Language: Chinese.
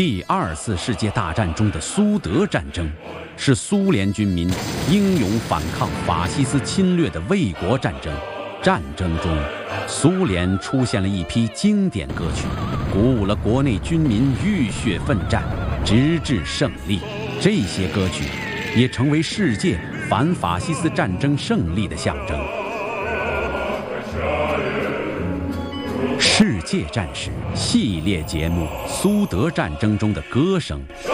第二次世界大战中的苏德战争，是苏联军民英勇反抗法西斯侵略的卫国战争。战争中，苏联出现了一批经典歌曲，鼓舞了国内军民浴血奋战，直至胜利。这些歌曲也成为世界反法西斯战争胜利的象征。世界战士系列节目《苏德战争中的歌声》